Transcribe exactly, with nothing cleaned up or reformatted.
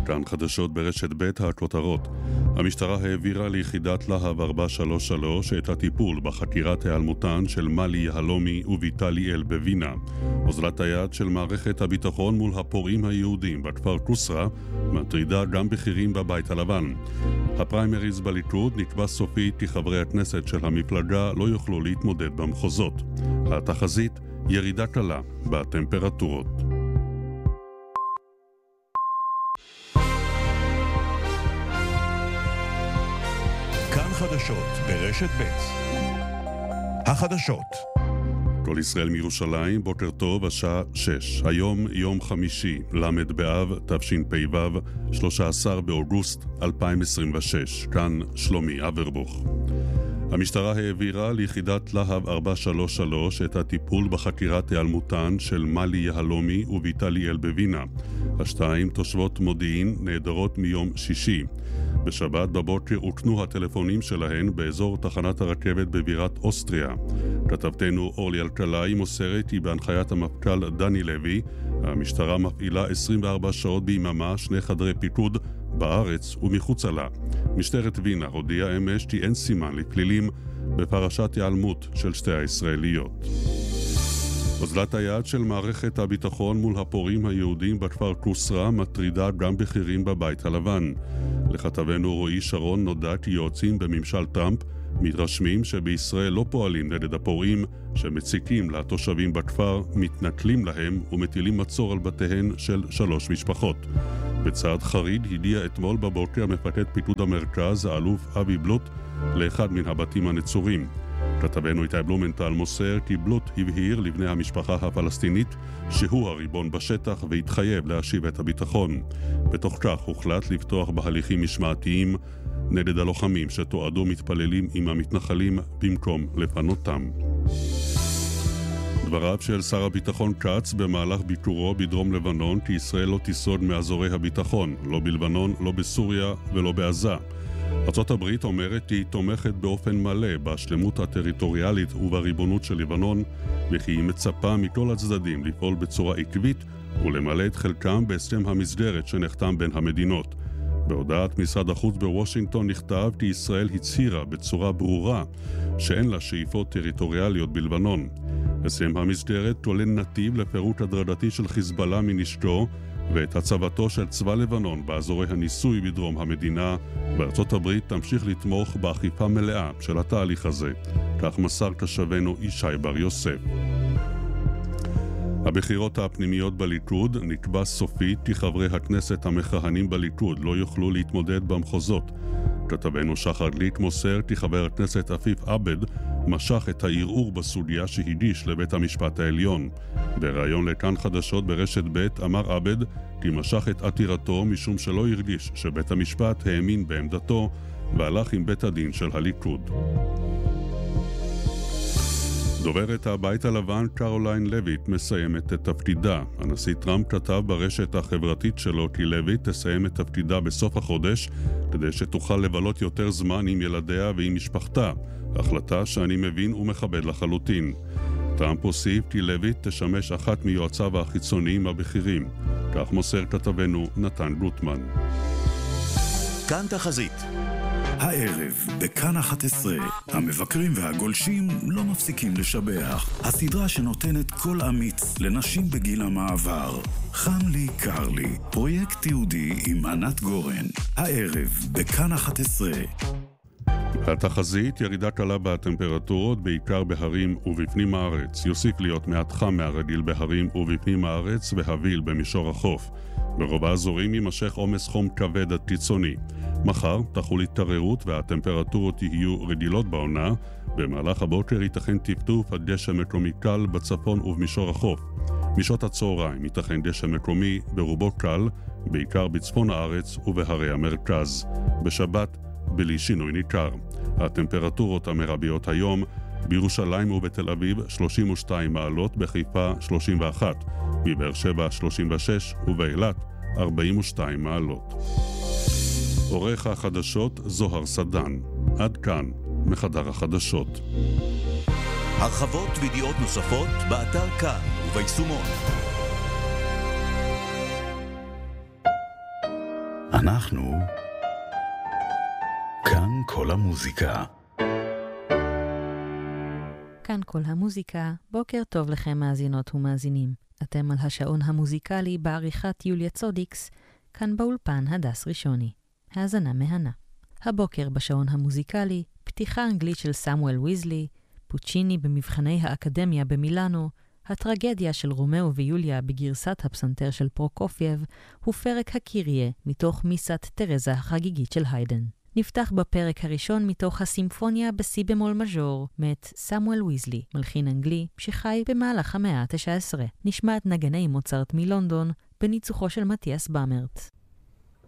כאן חדשות ברשת ב' הכותרות. המשטרה העבירה ליחידת להב ארבע שלוש שלוש את הטיפול בחקירת היעלמותן של מלי יהלומי וויטלי אל בווינה. אוזלת היד של מערכת הביטחון מול הפורעים היהודים בכפר קוסרה מטרידה גם בכירים בבית הלבן. הפריימריז בליכוד נקבע סופית כי חברי הכנסת של המפלגה לא יוכלו להתמודד במחוזות. התחזית ירידה קלה בטמפרטורות. כאן חדשות ברשת ב'. החדשות. כל ישראל מירושלים, בוקר טוב, השעה שש. היום יום חמישי, למד באב, תשפ"ו, שלושה עשר באוגוסט אלפיים עשרים ושש. כאן שלומי אברבוך. המשטרה העבירה ליחידת להב ארבע שלוש שלוש את הטיפול בחקירת היעלמותן של מלי יהלומי וויטלי אל בווינה. השתיים תושבות מודיעין נעדרות מיום שישי. בשבת בבוקר הוקנו הטלפונים שלהן באזור תחנת הרכבת בבירת אוסטריה. כתבתנו אורלי אלקלעי מוסרת כי בהנחיית המפכ"ל דני לוי, המשטרה מפעילה עשרים וארבע שעות ביממה שני חדרי פיקוד בארץ ומחוצה לה. משטרת וינה הודיעה אמש כי אין סימן לפלילים בפרשת היעלמות של שתי הישראליות. אוזלת היד של מערכת הביטחון מול הפורעים היהודים בכפר קוסרה מטרידה גם בכירים בבית הלבן. לכתבנו רועי שרון נודע כי יועצים בממשל טראמפ מתרשמים שבישראל לא פועלים נגד הפורעים שמציקים לתושבים בכפר, מתנכלים להם ומטילים מצור על בתיהן של שלוש משפחות. בצעד חריד הגיע אתמול בבוקר מפקד פיקוד המרכז, האלוף אבי בלוט, לאחד מן הבתים הנצורים. כתבנו איתי בלומנטל מוסר כי בלוט הבהיר לבני המשפחה הפלסטינית שהוא הריבון בשטח והתחייב להשיב את הביטחון. בתוך כך הוחלט לפתוח בהליכים משמעתיים נגד הלוחמים שתועדו מתפללים עם המתנחלים במקום לפנותם. דבריו של שר הביטחון כץ במהלך ביקורו בדרום לבנון כי ישראל לא תיסוג מאזורי הביטחון, לא בלבנון, לא בסוריה ולא בעזה. ארצות הברית אומרת כי היא תומכת באופן מלא בשלמות הטריטוריאלית ובריבונות של לבנון, וכי היא מצפה מכל הצדדים לפעול בצורה עקבית ולמלא את חלקם בהסכם המסגרת שנחתם בין המדינות. בהודעת משרד החוץ בוושינגטון נכתב כי ישראל הצהירה בצורה ברורה שאין לה שאיפות טריטוריאליות בלבנון. הסכם המסגרת כולל נתיב לפירוק הדרגתי של חיזבאללה מנשקו ואת הצבתו של צבא לבנון באזורי הניסוי בדרום המדינה, וארצות הברית תמשיך לתמוך באכיפה מלאה של התהליך הזה. כך מסר כשבנו ישי בר יוסף. הבחירות הפנימיות בליכוד נקבע סופית כי חברי הכנסת המכהנים בליכוד לא יוכלו להתמודד במחוזות. כתבנו שחר גליק מוסר כי חבר הכנסת עפיף עבד משך את הערעור בסוגיה שהגיש לבית המשפט העליון. בראיון לכאן חדשות ברשת ב' אמר עבד כי משך את עתירתו משום שלא הרגיש שבית המשפט האמין בעמדתו והלך עם בית הדין של הליכוד. דוברת הבית הלבן קרוליין לויט מסיימת את תפקידה. הנשיא טראמפ כתב ברשת החברתית שלו כי לויט תסיים את תפקידה בסוף החודש כדי שתוכל לבלות יותר זמן עם ילדיה ועם משפחתה, החלטה שאני מבין ומכבד לחלוטין. טראמפ הוסיף כי לויט תשמש אחת מיועציו החיצוניים הבכירים. כך מוסר כתבנו נתן גוטמן. כאן תחזית. הערב, בכאן אחת עשרה, המבקרים והגולשים לא מפסיקים לשבח. הסדרה שנותנת קול אמיץ לנשים בגיל המעבר. חם לי, קר לי, פרויקט תיעודי עם ענת גורן. הערב, בכאן אחת עשרה. התחזית ירידה קלה בטמפרטורות, בעיקר בהרים ובפנים הארץ. יוסיף להיות מעט חם מהרגיל בהרים ובפנים הארץ והביל במישור החוף. ברוב האזורים יימשך עומס חום כבד עד קיצוני. מחר תחול התערערות והטמפרטורות יהיו רגילות בעונה. במהלך הבוקר ייתכן טפטוף עד גשם מקומי קל בצפון ובמישור החוף. משעות הצהריים ייתכן גשם מקומי ברובו קל, בעיקר בצפון הארץ ובהרי המרכז. בשבת בלי שינוי ניכר. הטמפרטורות המרביות היום בירושלים ובתל אביב שלושים ושתיים מעלות, בחיפה שלושים ואחת, בבאר שבע שלושים ושש ובאילת ארבעים ושתיים מעלות. עורך החדשות זוהר סדן. עד כאן מחדר החדשות. הרחבות וידיעות נוספות באתר כאן וביישומון. אנחנו כאן כל המוזיקה. כאן כל המוזיקה, בוקר טוב לכם מאזינות ומאזינים. אתם על השעון המוזיקלי בעריכת יוליה צודיקס, כאן באולפן הדס ראשוני. האזנה מהנה. הבוקר בשעון המוזיקלי, פתיחה אנגלית של סמואל ויזלי, פוצ'יני במבחני האקדמיה במילאנו, הטרגדיה של רומאו ויוליה בגרסת הפסנתר של פרוקופייב, ופרק הקיריה מתוך מיסת תרזה החגיגית של היידן. נפתח בפרק הראשון מתוך הסימפוניה בסי במול מז'ור, מאת סמואל ויזלי, מלחין אנגלי, שחי במהלך המאה ה-תשע עשרה. נשמע את נגני מוצרט מלונדון, בניצוחו של מתיאס במרט.